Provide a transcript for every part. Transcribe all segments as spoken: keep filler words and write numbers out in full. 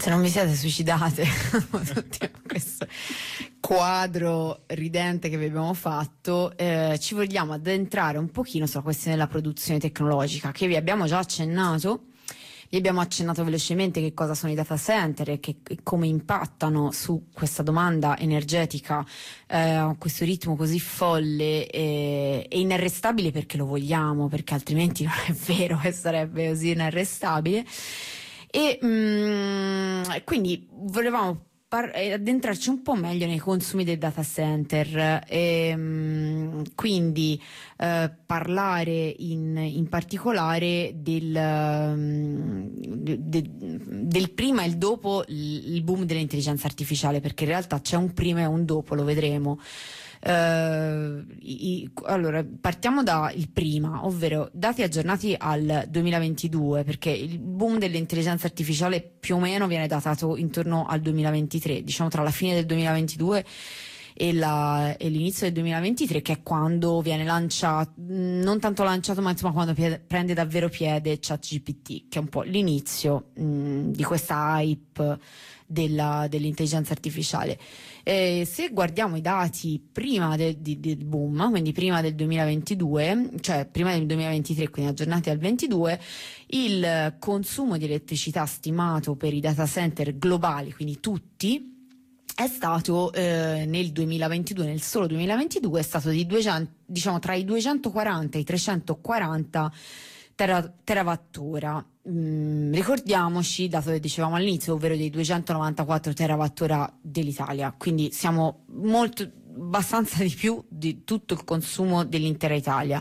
se non vi siete suicidate questo quadro ridente che vi abbiamo fatto, eh, ci vogliamo addentrare un pochino sulla questione della produzione tecnologica, che vi abbiamo già accennato. Vi abbiamo accennato velocemente che cosa sono i data center e, che, e come impattano su questa domanda energetica eh, a questo ritmo così folle e, e inarrestabile, perché lo vogliamo, perché altrimenti non è vero che sarebbe così inarrestabile. E mh, quindi volevamo par- addentrarci un po' meglio nei consumi del data center e mh, quindi eh, parlare in, in particolare del, um, de, de, del prima e il dopo il boom dell'intelligenza artificiale, perché in realtà c'è un prima e un dopo, lo vedremo. Uh, i, allora partiamo dal prima, ovvero dati aggiornati al duemilaventidue, perché il boom dell'intelligenza artificiale più o meno viene datato intorno al duemilaventitré, diciamo tra la fine del duemilaventidue e, la, e l'inizio del duemilaventitré, che è quando viene lanciato, non tanto lanciato ma insomma quando piede, prende davvero piede ChatGPT, che è un po' l'inizio mh, di questa hype della, dell'intelligenza artificiale. Eh, se guardiamo i dati prima del, di, del boom, quindi prima del duemilaventidue, cioè prima del duemilaventitré, quindi aggiornati al ventidue, il consumo di elettricità stimato per i data center globali, quindi tutti, è stato eh, nel duemilaventidue, nel solo duemilaventidue, è stato di duecento, diciamo tra i duecentoquaranta e i trecentoquaranta tera, terawattora. Mm, ricordiamoci, dato che dicevamo all'inizio, ovvero dei duecentonovantaquattro terawattora dell'Italia, quindi siamo molto, abbastanza di più di tutto il consumo dell'intera Italia.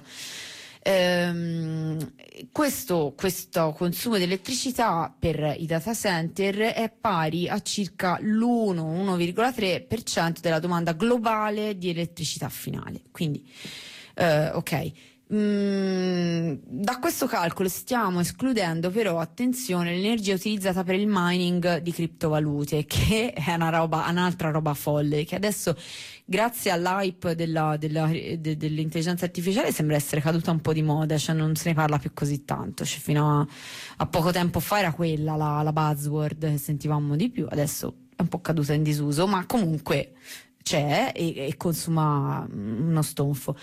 Ehm, questo, questo consumo di elettricità per i data center è pari a circa l'uno uno virgola tre per cento della domanda globale di elettricità finale. Quindi, eh, ok. Mm, da questo calcolo stiamo escludendo però, attenzione, l'energia utilizzata per il mining di criptovalute, che è una roba, un'altra roba folle, che adesso grazie all'hype della, della, de, dell'intelligenza artificiale sembra essere caduta un po' di moda, cioè non se ne parla più così tanto, cioè fino a, a poco tempo fa era quella la, la buzzword che sentivamo di più, adesso è un po' caduta in disuso, ma comunque c'è e, e consuma uno stonfo.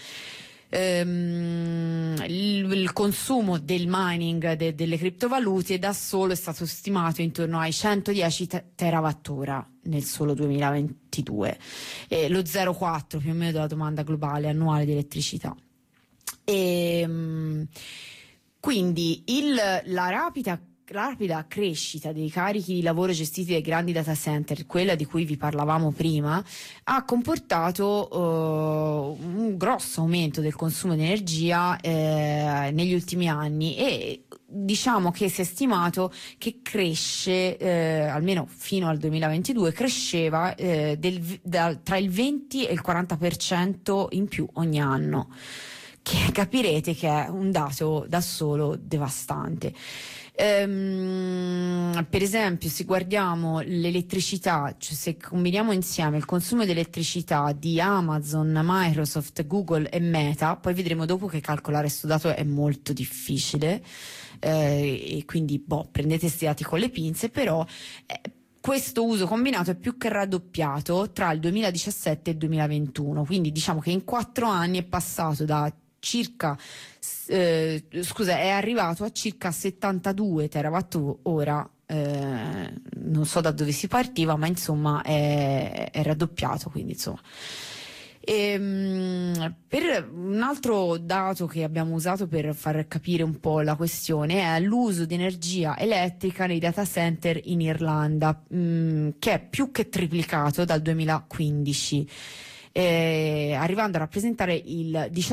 Um, il, il consumo del mining de, delle criptovalute da solo è stato stimato intorno ai centodieci te- terawattora nel solo duemilaventidue, eh, lo zero virgola quattro più o meno della domanda globale annuale di elettricità. E, um, quindi il, la rapida La rapida crescita dei carichi di lavoro gestiti dai grandi data center, quella di cui vi parlavamo prima, ha comportato uh, un grosso aumento del consumo di energia eh, negli ultimi anni, e diciamo che si è stimato che cresce, eh, almeno fino al duemilaventidue, cresceva eh, del, da, tra il venti e il quaranta per cento in più ogni anno, che capirete che è un dato da solo devastante. Um, per esempio, se guardiamo l'elettricità, cioè se combiniamo insieme il consumo di elettricità di Amazon, Microsoft, Google e Meta, poi vedremo dopo che calcolare questo dato è molto difficile, eh, e quindi boh, prendete questi dati con le pinze, però eh, questo uso combinato è più che raddoppiato tra il duemiladiciassette e il duemilaventuno, quindi diciamo che in quattro anni è passato da circa eh, scusa è arrivato a circa settantadue terawattora, eh, non so da dove si partiva, ma insomma è, è raddoppiato, quindi insomma. E, mh, per un altro dato che abbiamo usato per far capire un po' la questione è l'uso di energia elettrica nei data center in Irlanda, mh, che è più che triplicato dal duemilaquindici, eh, arrivando a rappresentare il diciotto